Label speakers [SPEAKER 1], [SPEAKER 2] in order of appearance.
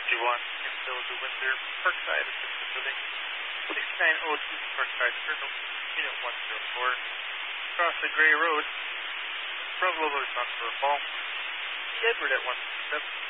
[SPEAKER 1] in Philadelphia, Windsor, Parkside Assisted Living, 6902 Parkside Circle, Unit 104. Across the Gray Road, Bravo Lobos on for a fall. Edward at 167.